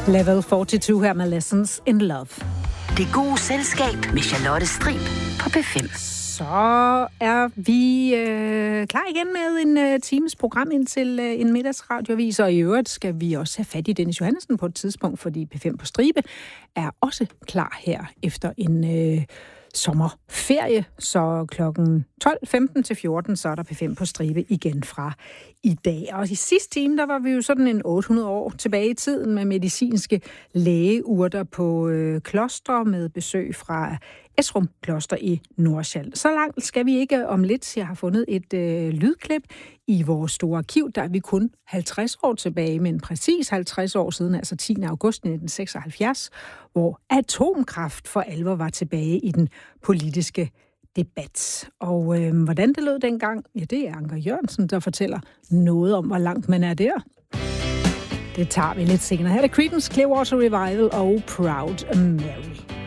Level 42 her med Lessons in Love. Det gode selskab med Charlotte Strib på P5. Så er vi klar igen med en times program indtil en middagsradioavis, og i øvrigt skal vi også have fat i Dennis Johannessen på et tidspunkt, fordi P5 på stribe er også klar her efter en sommerferie, så klokken 12.15 til 14, så er der P5 på stribe igen fra i dag. Og i sidste time, der var vi jo sådan en 800 år tilbage i tiden med medicinske lægeurter på klostre med besøg fra Esrum Kloster i Nordsjælland. Så langt skal vi ikke om lidt. Jeg har fundet et lydklip i vores store arkiv. Der er vi kun 50 år tilbage, men præcis 50 år siden, altså 10. august 1976, hvor atomkraft for alvor var tilbage i den politiske debat. Og hvordan det lød dengang, ja, det er Anker Jørgensen, der fortæller noget om, hvor langt man er der. Det tager vi lidt senere. Her er det Creedence Clearwater Revival og Proud Mary.